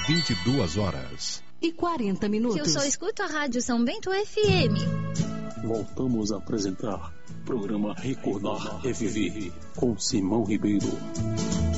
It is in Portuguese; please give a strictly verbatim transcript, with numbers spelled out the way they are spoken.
vinte e duas horas e quarenta minutos. Que eu só escuto a Rádio São Bento F M. Voltamos a apresentar programa Recordar Reviver com Simão Ribeiro.